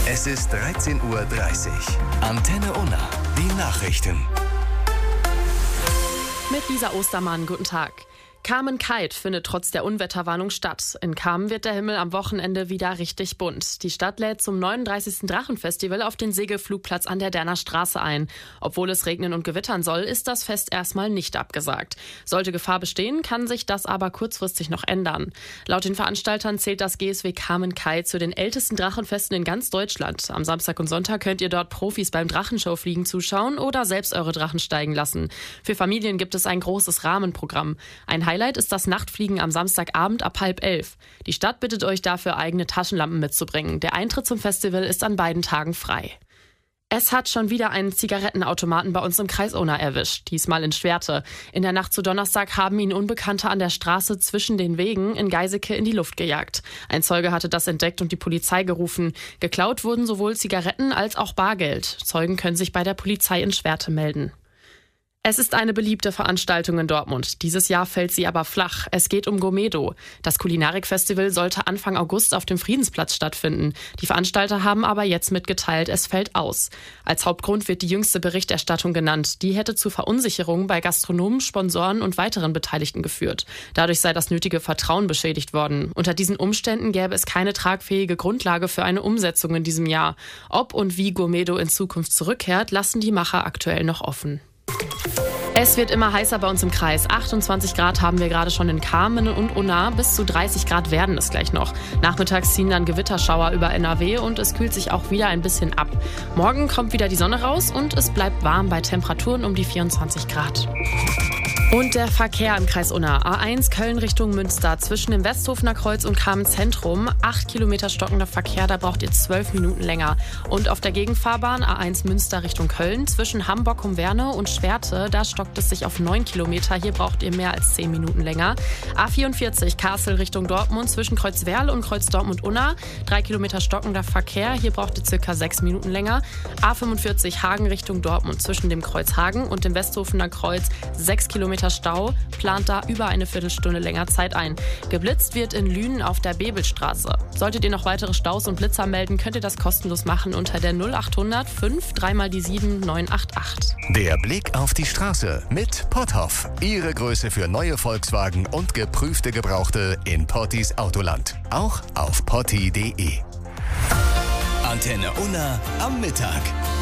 Es ist 13:30 Uhr. Antenne Unna, die Nachrichten. Mit Lisa Ostermann, guten Tag. Carmen Kite findet trotz der Unwetterwarnung statt. In Carmen wird der Himmel am Wochenende wieder richtig bunt. Die Stadt lädt zum 39. Drachenfestival auf den Segelflugplatz an der Derner Straße ein. Obwohl es regnen und gewittern soll, ist das Fest erstmal nicht abgesagt. Sollte Gefahr bestehen, kann sich das aber kurzfristig noch ändern. Laut den Veranstaltern zählt das GSW Carmen Kite zu den ältesten Drachenfesten in ganz Deutschland. Am Samstag und Sonntag könnt ihr dort Profis beim Drachenshowfliegen zuschauen oder selbst eure Drachen steigen lassen. Für Familien gibt es ein großes Rahmenprogramm. Ein Highlight ist das Nachtfliegen am Samstagabend ab 10:30. Die Stadt bittet euch dafür, eigene Taschenlampen mitzubringen. Der Eintritt zum Festival ist an beiden Tagen frei. Es hat schon wieder einen Zigarettenautomaten bei uns im Kreis Unna erwischt, diesmal in Schwerte. In der Nacht zu Donnerstag haben ihn Unbekannte an der Straße zwischen den Wegen in Geiseke in die Luft gejagt. Ein Zeuge hatte das entdeckt und die Polizei gerufen. Geklaut wurden sowohl Zigaretten als auch Bargeld. Zeugen können sich bei der Polizei in Schwerte melden. Es ist eine beliebte Veranstaltung in Dortmund. Dieses Jahr fällt sie aber flach. Es geht um Gourmedo. Das Kulinarikfestival sollte Anfang August auf dem Friedensplatz stattfinden. Die Veranstalter haben aber jetzt mitgeteilt, es fällt aus. Als Hauptgrund wird die jüngste Berichterstattung genannt. Die hätte zu Verunsicherungen bei Gastronomen, Sponsoren und weiteren Beteiligten geführt. Dadurch sei das nötige Vertrauen beschädigt worden. Unter diesen Umständen gäbe es keine tragfähige Grundlage für eine Umsetzung in diesem Jahr. Ob und wie Gourmedo in Zukunft zurückkehrt, lassen die Macher aktuell noch offen. Es wird immer heißer bei uns im Kreis. 28 Grad haben wir gerade schon in Carmen und Unna. Bis zu 30 Grad werden es gleich noch. Nachmittags ziehen dann Gewitterschauer über NRW und es kühlt sich auch wieder ein bisschen ab. Morgen kommt wieder die Sonne raus und es bleibt warm bei Temperaturen um die 24 Grad. Und der Verkehr im Kreis Unna. A1 Köln Richtung Münster zwischen dem Westhofener Kreuz und Carmen Zentrum. 8 Kilometer stockender Verkehr, da braucht ihr 12 Minuten länger. Und auf der Gegenfahrbahn A1 Münster Richtung Köln zwischen Hamburg-Humverne und Schwerte, da stockt es sich auf 9 Kilometer. Hier braucht ihr mehr als 10 Minuten länger. A44 Kassel Richtung Dortmund zwischen Kreuzwerl und Kreuz Dortmund-Unna. 3 Kilometer stockender Verkehr, hier braucht ihr circa 6 Minuten länger. A45 Hagen Richtung Dortmund zwischen dem Kreuz Hagen und dem Westhofener Kreuz. 6 Kilometer Stau, plant da über eine Viertelstunde länger Zeit ein. Geblitzt wird in Lünen auf der Bebelstraße. Solltet ihr noch weitere Staus und Blitzer melden, könnt ihr das kostenlos machen unter der 0800 5 3 die 7 988. Der Blick auf die Straße mit Potthoff. Ihre Größe für neue Volkswagen und geprüfte Gebrauchte in Pottis Autoland. Auch auf potti.de. Antenne Unna am Mittag.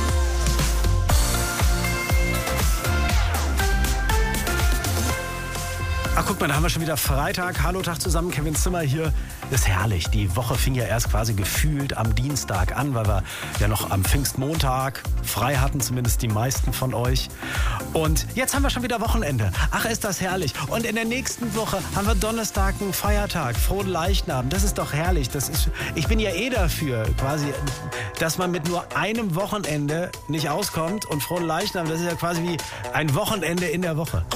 Ach, guck mal, da haben wir schon wieder Freitag. Hallo, Tag zusammen, Kevin Zimmer hier. Ist herrlich. Die Woche fing ja erst quasi gefühlt am Dienstag an, weil wir ja noch am Pfingstmontag frei hatten, zumindest die meisten von euch. Und jetzt haben wir schon wieder Wochenende. Ach, ist das herrlich. Und in der nächsten Woche haben wir Donnerstag einen Feiertag, Frohen Leichnam. Das ist doch herrlich. Ich bin ja dafür, quasi, dass man mit nur einem Wochenende nicht auskommt. Und Frohen Leichnam, das ist ja quasi wie ein Wochenende in der Woche.